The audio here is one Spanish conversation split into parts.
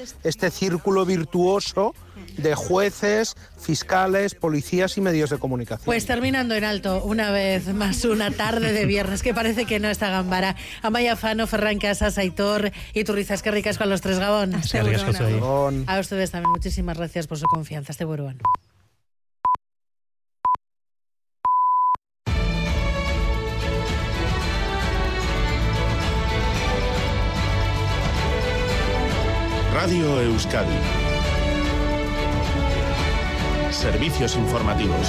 este círculo virtuoso de jueces, fiscales, policías y medios de comunicación. Pues terminando en alto, una vez más, una tarde de viernes, que parece que no está Gambara. Amaya Fano, Ferran Casas, Aitor Iturriza, que ricas con los tres, Gabón. A ustedes también, muchísimas gracias por su confianza. Este Buruan. Radio Euskadi. Servicios informativos.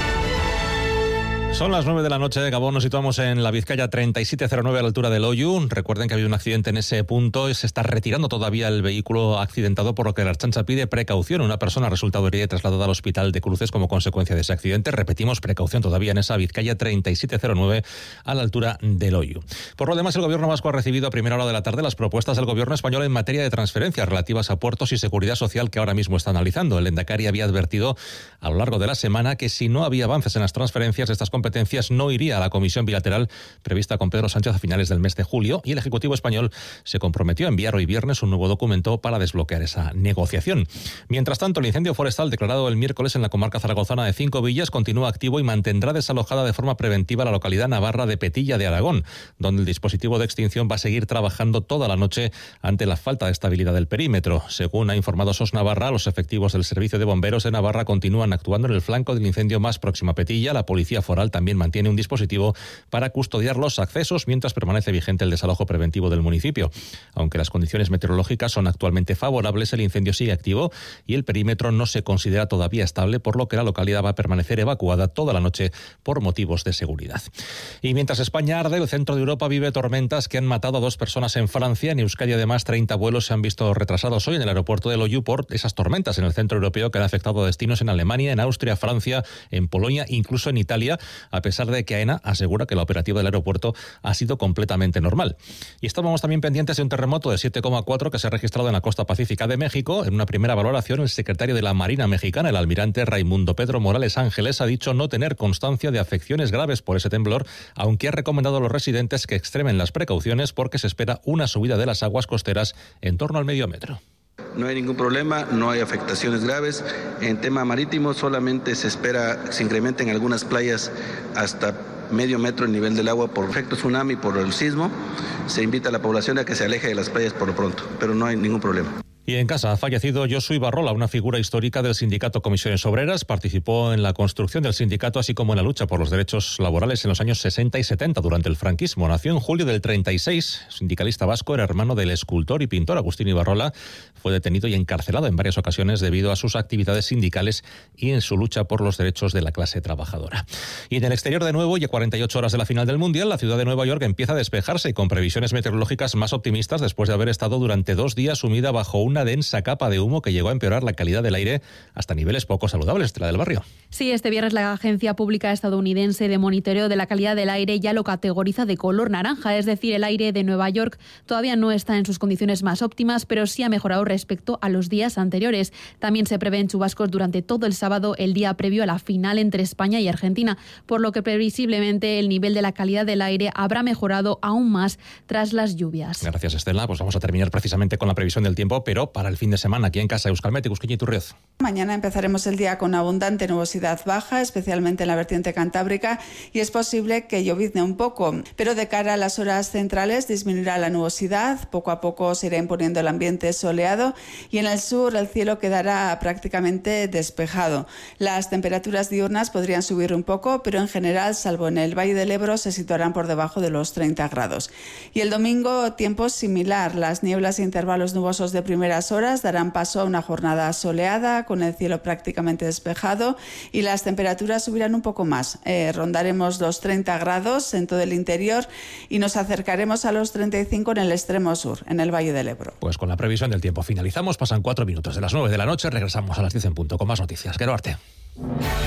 Son las 9 de la noche de Gabón, nos situamos en la Vizcaya 3709 a la altura del Oyu. Recuerden que ha habido un accidente en ese punto y se está retirando todavía el vehículo accidentado, por lo que la Ertzaintza pide precaución. Una persona ha resultado herida y trasladada al hospital de Cruces como consecuencia de ese accidente. Repetimos, precaución todavía en esa Vizcaya 3709 a la altura del Oyu. Por lo demás, el Gobierno vasco ha recibido a primera hora de la tarde las propuestas del Gobierno español en materia de transferencias relativas a puertos y seguridad social que ahora mismo está analizando. El Lehendakari había advertido a lo largo de la semana que si no había avances en las transferencias de estas competencias no iría a la comisión bilateral prevista con Pedro Sánchez a finales del mes de julio, y el Ejecutivo español se comprometió a enviar hoy viernes un nuevo documento para desbloquear esa negociación. Mientras tanto, el incendio forestal declarado el miércoles en la comarca zaragozana de Cinco Villas continúa activo y mantendrá desalojada de forma preventiva la localidad navarra de Petilla de Aragón, donde el dispositivo de extinción va a seguir trabajando toda la noche ante la falta de estabilidad del perímetro. Según ha informado SOS Navarra, los efectivos del Servicio de Bomberos de Navarra continúan actuando en el flanco del incendio más próximo a Petilla. La Policía Foral también mantiene un dispositivo para custodiar los accesos mientras permanece vigente el desalojo preventivo del municipio. Aunque las condiciones meteorológicas son actualmente favorables, el incendio sigue activo y el perímetro no se considera todavía estable, por lo que la localidad va a permanecer evacuada toda la noche por motivos de seguridad. Y mientras España arde, el centro de Europa vive tormentas que han matado a 2 personas en Francia. En Euskadi, además, 30 vuelos se han visto retrasados hoy en el aeropuerto de Loiu por esas tormentas en el centro europeo que han afectado a destinos en Alemania, en Austria, Francia, en Polonia, incluso en Italia, a pesar de que AENA asegura que la operativa del aeropuerto ha sido completamente normal. Y estábamos también pendientes de un terremoto de 7,4 que se ha registrado en la costa pacífica de México. En una primera valoración, el secretario de la Marina Mexicana, el almirante Raimundo Pedro Morales Ángeles, ha dicho no tener constancia de afecciones graves por ese temblor, aunque ha recomendado a los residentes que extremen las precauciones porque se espera una subida de las aguas costeras en torno al medio metro. No hay ningún problema, no hay afectaciones graves. En tema marítimo solamente se espera que se incrementen algunas playas hasta medio metro el nivel del agua por efecto tsunami, por el sismo. Se invita a la población a que se aleje de las playas por lo pronto, pero no hay ningún problema. Y en casa ha fallecido Josu Ibarrola, una figura histórica del sindicato Comisiones Obreras. Participó en la construcción del sindicato, así como en la lucha por los derechos laborales en los años 60 y 70 durante el franquismo. Nació en julio del 36, sindicalista vasco, era hermano del escultor y pintor Agustín Ibarrola. Fue detenido y encarcelado en varias ocasiones debido a sus actividades sindicales y en su lucha por los derechos de la clase trabajadora. Y en el exterior, de nuevo, y a 48 horas de la final del Mundial, la ciudad de Nueva York empieza a despejarse y con previsiones meteorológicas más optimistas después de haber estado durante 2 días sumida bajo una densa capa de humo que llegó a empeorar la calidad del aire hasta niveles poco saludables. La del barrio. Sí, este viernes la agencia pública estadounidense de monitoreo de la calidad del aire ya lo categoriza de color naranja, es decir, el aire de Nueva York todavía no está en sus condiciones más óptimas, pero sí ha mejorado respecto a los días anteriores. También se prevén chubascos durante todo el sábado, el día previo a la final entre España y Argentina, por lo que previsiblemente el nivel de la calidad del aire habrá mejorado aún más tras las lluvias. Gracias, Estela. Pues vamos a terminar precisamente con la previsión del tiempo, pero para el fin de semana aquí en casa, Euskalmet, Ikuskini y Turrioz. Mañana empezaremos el día con abundante nubosidad baja, especialmente en la vertiente cantábrica, y es posible que llovizne un poco, pero de cara a las horas centrales disminuirá la nubosidad, poco a poco se irá imponiendo el ambiente soleado y en el sur el cielo quedará prácticamente despejado. Las temperaturas diurnas podrían subir un poco, pero en general, salvo en el Valle del Ebro, se situarán por debajo de los 30 grados. Y el domingo, tiempo similar. Las nieblas e intervalos nubosos de primeras horas darán paso a una jornada soleada, con el cielo prácticamente despejado, y las temperaturas subirán un poco más. Rondaremos los 30 grados en todo el interior y nos acercaremos a los 35 en el extremo sur, en el Valle del Ebro. Pues con la previsión del tiempo finalizamos. Pasan 4 minutos de las 9 de la noche. Regresamos a las 10 en punto con más noticias. Quero arte.